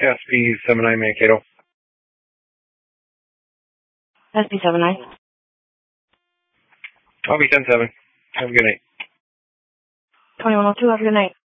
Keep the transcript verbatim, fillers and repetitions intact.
S P seven nine Mankato. S P seven nine. I'll be ten seven. Have a good night. twenty-one oh two, have a good night.